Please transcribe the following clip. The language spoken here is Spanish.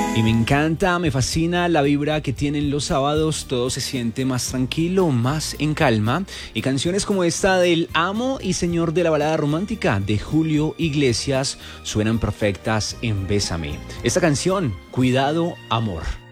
Y me encanta, me fascina la vibra que tienen los sábados, todo se siente más tranquilo, más en calma. Y canciones como esta del Amo y Señor de la balada romántica de Julio Iglesias suenan perfectas en Bésame. Esta canción, Cuidado, Amor.